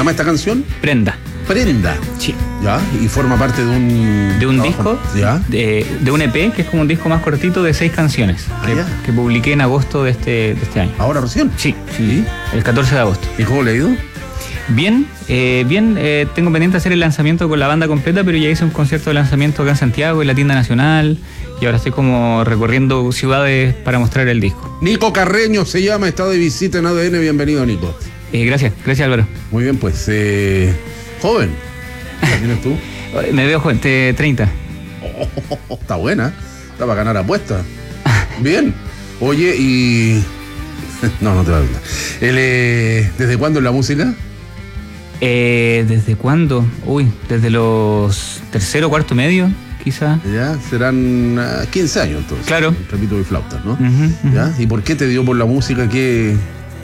llama esta canción? Prenda. Prenda. Sí. ¿Ya? Y forma parte de un... De un trabajo. disco, ¿Ya? de un EP, que es como un disco más cortito de 6 canciones, Ya. que publiqué en agosto de este año. ¿Ahora recién? Sí, el 14 de agosto. ¿Y cómo le ha ido? Bien, tengo pendiente hacer el lanzamiento con la banda completa, pero ya hice un concierto de lanzamiento acá en Santiago, en la tienda nacional, y ahora estoy como recorriendo ciudades para mostrar el disco. Nico Carreño se llama, está de visita en ADN, bienvenido Nico. Gracias Álvaro. Muy bien, pues, joven, ¿qué tienes tú? Me veo joven, 30. Está buena, está para ganar apuestas. Bien, oye, y... No te va a preguntar. ¿Desde cuándo en la música? ¿Desde cuándo? Desde los tercero, cuarto medio, quizá. Ya, serán 15 años entonces. Claro. El trapito y flautas, ¿no? Uh-huh. ¿Ya? ¿Y por qué te dio por la música? ¿Qué?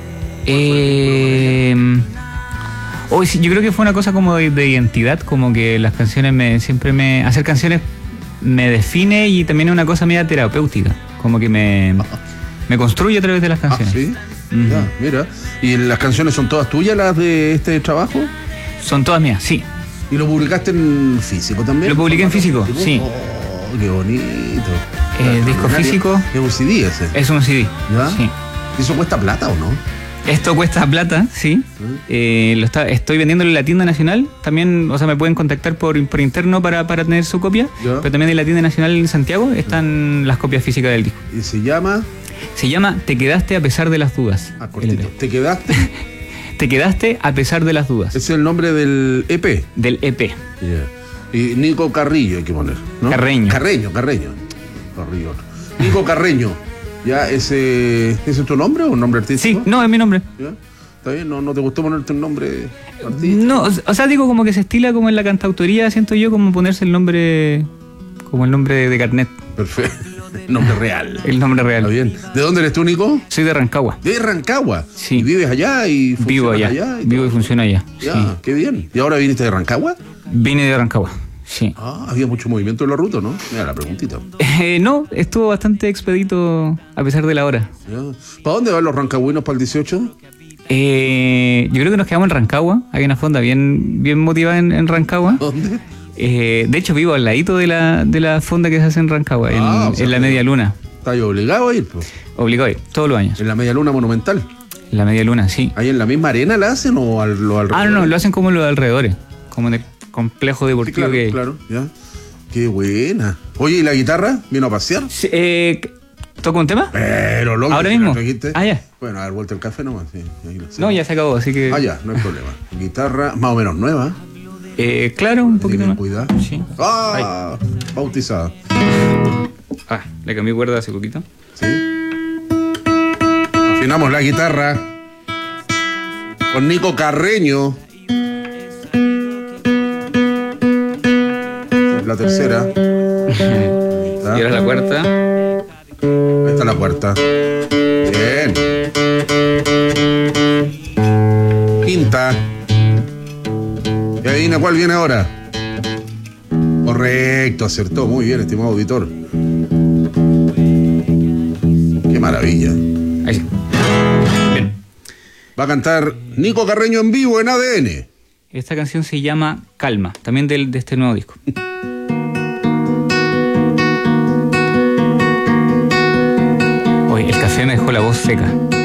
Sí, yo creo que fue una cosa como de identidad, como que las canciones hacer canciones me define, y también es una cosa media terapéutica, como que me construye a través de las canciones. ¿Sí? Uh-huh. Ya, mira. ¿Y las canciones son todas tuyas, las de este trabajo? Son todas mías, sí. ¿Y lo publicaste en físico también? Lo publiqué en físico, sí. Oh, qué bonito. Disco físico. Es un CD ese. Es un CD. ¿Ya? Sí. ¿Y eso cuesta plata o no? Esto cuesta plata, sí. Estoy vendiéndolo en la tienda nacional. También, o sea, me pueden contactar por interno para tener su copia. ¿Ya? Pero también en la tienda nacional en Santiago están las copias físicas del disco. ¿Y se llama? Se llama Te quedaste a pesar de las dudas. Cortito. ¿Te quedaste? Te quedaste a pesar de las dudas. Ese es el nombre del EP. Del EP. Yeah. Y Nico Carrillo hay que poner, ¿no? Carreño. Carrillo. Nico Carreño. ¿Ya? ¿Ese es tu nombre o un nombre artístico? Sí, no, es mi nombre. ¿Ya? ¿Está bien? ¿No te gustó ponerte un nombre artístico? No, o sea, digo como que se estila como en la cantautoría, siento yo, como ponerse el nombre, como el nombre de carnet. Perfecto. Nombre real. El nombre real. Está bien. ¿De dónde eres tú, Nico? Soy de Rancagua. De Rancagua. Sí. ¿Y vives allá y funcionas Vivo allá. allá? Vivo y funciono allá. Ya, Sí. qué bien. ¿Y ahora viniste de Rancagua? Vine de Rancagua, sí. Había mucho movimiento en la ruta, ¿no? Mira la preguntita. No, estuvo bastante expedito a pesar de la hora. Ya. ¿Para dónde van los rancagüinos para el 18? Yo creo que nos quedamos en Rancagua. Hay una fonda bien motivada en Rancagua. ¿Dónde? De hecho, vivo al ladito de la fonda que se hace en Rancagua, o sea, en la Media Luna. ¿Estás obligado a ir? Pues? Obligado a ir, todos los años. ¿En la Media Luna Monumental? En la Media Luna, sí. ¿Ahí en la misma arena la hacen o lo alrededor? No, lo hacen como en los alrededores, como en el complejo Sí, deportivo claro, que hay. claro, ya. Qué buena. Oye, ¿y la guitarra? ¿Vino a pasear? Sí, ¿toco un tema? Pero loco. ¿Ahora ¿sí mismo? la trajiste? Ya. Bueno, a dar vuelta el café nomás. Sí, ahí lo sé. No, ya se acabó, así que... Ya, no hay problema. Guitarra más o menos nueva. Claro, un poquito Tienen más. cuidado. Sí. Bautizada. Le cambié cuerda hace poquito. ¿Sí? Afinamos la guitarra con Nico Carreño. La tercera. Y ahora la cuarta. Ahí está la cuarta. Bien. Quinta. Y adivina cuál viene ahora. Correcto, acertó. Muy bien, estimado auditor. Qué maravilla. Ahí sí. Bien. Va a cantar Nico Carreño en vivo en ADN. Esta canción se llama Calma, también de este nuevo disco. Oye, el café me dejó la voz seca.